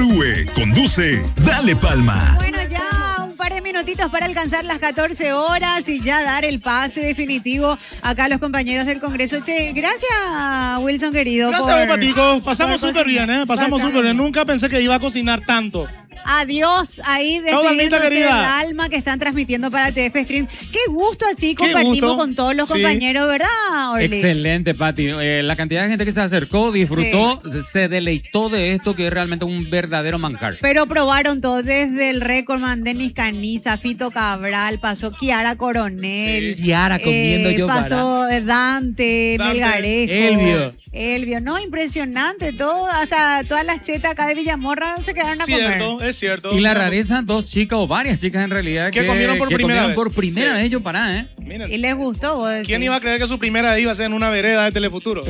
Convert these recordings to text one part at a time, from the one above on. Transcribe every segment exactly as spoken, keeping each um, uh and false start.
Conduce, conduce, Dale Palma. Bueno, ya un par de minutitos para alcanzar las catorce horas y ya dar el pase definitivo acá a los compañeros del Congreso. Che, gracias, Wilson, querido. Gracias, por, Patico. Pasamos súper bien, ¿eh? Pasamos súper bien. Nunca pensé que iba a cocinar tanto. Adiós, ahí despidiéndose del alma que están transmitiendo para T F Stream. Qué gusto así compartimos gusto. con todos los sí. compañeros, ¿verdad, Orly? Excelente, Pati. Eh, la cantidad de gente que se acercó, disfrutó, sí. se deleitó de esto, que es realmente un verdadero manjar. Pero probaron todo, desde el Recordman, Denis Caniza, Fito Cabral, pasó Kiara Coronel. Sí. Kiara comiendo eh, yo Pasó para. Dante, Dante, Melgarejo. Elvio. Elvio, no, impresionante todo, hasta todas las chetas acá de Villamorra se quedaron a cierto, comer. Es cierto. Y la rareza, dos chicas o varias chicas en realidad que, que comieron por que primera comieron vez. por primera sí. vez yo para, ¿eh? Miren. Y les gustó, vos decís. ¿Quién iba a creer que su primera vez iba a ser en una vereda de Telefuturo?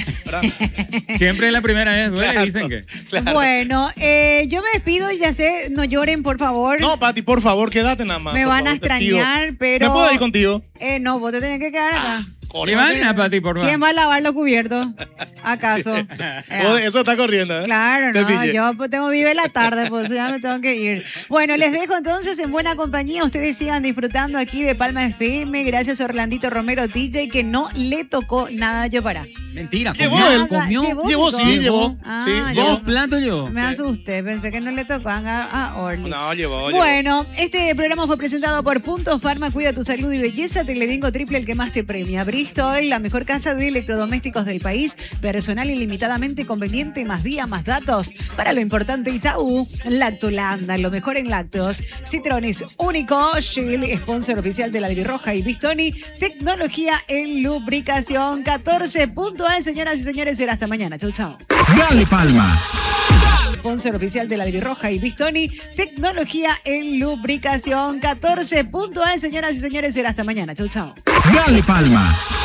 Siempre es la primera vez, güey, claro, dicen que. Claro. Bueno, eh, yo me despido y ya sé, no lloren, por favor. No, Pati, por favor, quédate nada más. Me van favor, a extrañar, pero... ¿Me puedo ir contigo? Eh, no, vos te tenés que quedar acá. Ah. Ivana, Pati, por favor. ¿Quién va a lavar los cubiertos? ¿Acaso? Sí. Oh, eso está corriendo, ¿eh? Claro, te no, pillé. yo pues, tengo vive la tarde, pues ya me tengo que ir. Bueno, les dejo entonces en buena compañía. Ustedes sigan disfrutando aquí de Palma F M. Gracias a Orlandito Romero D J, que no le tocó nada yo para. Mentira, llevó comió, él, comió. Llevó, llevó sí, llevó. Ah, sí, llevó. Dos platos llevó. Me asusté, pensé que no le tocaban a, a Orly. No, llevó, Bueno, llevó. este programa fue presentado por Punto Farma. Cuida tu salud y belleza. Televingo Triple, el que más te premia. Bristol, la mejor casa de electrodomésticos del país. Personal ilimitadamente conveniente, más día, más datos. Para lo importante, Itaú, Lactolanda, lo mejor en lácteos. Citrones Único, Shell, sponsor oficial de la Albirroja y Bistoni. Tecnología en lubricación. catorce puntual, señoras y señores. Será hasta mañana. Chau, chau. Dale Palma. Sponsor oficial de la Albirroja y Bistoni. Tecnología en lubricación. catorce puntual, señoras y señores. Será hasta mañana. Chau, chau. Dale Palma.